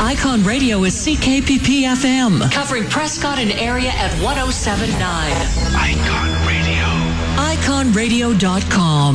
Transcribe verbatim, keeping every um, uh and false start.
Icon Radio is C K P P F M, covering Prescott and area at one oh seven point nine. Icon Radio. icon radio dot com.